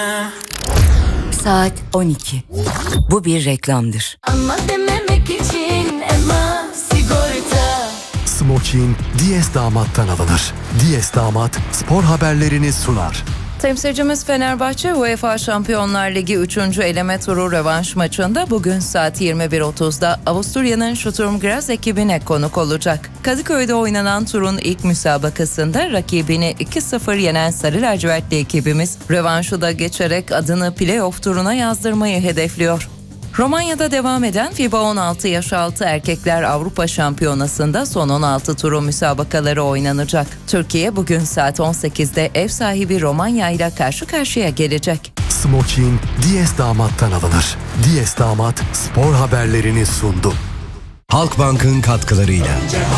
Saat 12. Bu bir reklamdır. Ama dememek için Ema sigorta. Smokin Diyes Damat'tan alınır. Diyes Damat spor haberlerini sunar. Temsilcimiz Fenerbahçe UEFA Şampiyonlar Ligi 3. eleme turu rövanş maçında bugün saat 21.30'da Avusturya'nın Sturm Graz ekibine konuk olacak. Kadıköy'de oynanan turun ilk müsabakasında rakibini 2-0 yenen Sarı Lacivertli ekibimiz rövanşı da geçerek adını play-off turuna yazdırmayı hedefliyor. Romanya'da devam eden FIBA 16 yaş altı erkekler Avrupa Şampiyonası'nda son 16 turu müsabakaları oynanacak. Türkiye bugün saat 18'de ev sahibi Romanya ile karşı karşıya gelecek. Smokin Diyes Damat'tan alınır. Diyes Damat spor haberlerini sundu. Halkbank'ın katkılarıyla.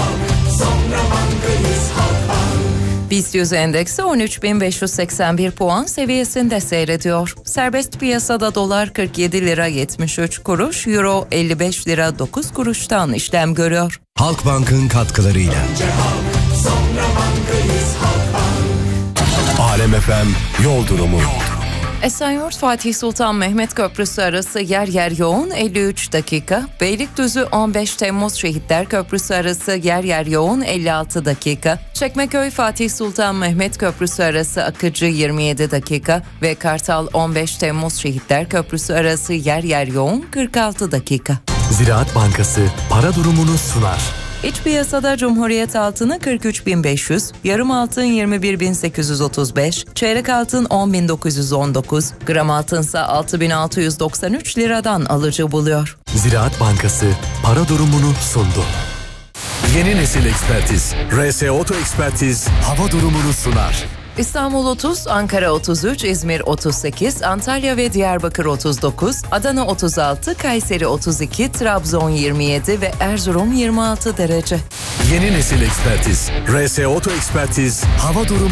BIST 100 endeksi 13.581 puan seviyesinde seyrediyor. Serbest piyasada dolar 47 lira 73 kuruş, euro 55 lira 9 kuruştan işlem görüyor. Halkbank'ın katkılarıyla. Alem FM yol durumu. Esenyurt Fatih Sultan Mehmet Köprüsü arası yer yer yoğun 53 dakika. Beylikdüzü 15 Temmuz Şehitler Köprüsü arası yer yer yoğun 56 dakika. Çekmeköy Fatih Sultan Mehmet Köprüsü arası akıcı 27 dakika ve Kartal 15 Temmuz Şehitler Köprüsü arası yer yer yoğun 46 dakika. Ziraat Bankası para durumunu sunar. İç piyasada Cumhuriyet altını 43.500, yarım altın 21.835, çeyrek altın 10.919, gram altınsa 6.693 liradan alıcı buluyor. Ziraat Bankası para durumunu sundu. Yeni nesil ekspertiz. RS Oto Ekspertiz hava durumunu sunar. İstanbul 30, Ankara 33, İzmir 38, Antalya ve Diyarbakır 39, Adana 36, Kayseri 32, Trabzon 27 ve Erzurum 26 derece. Yeni nesil ekspertiz. RS Oto Ekspertiz hava durumu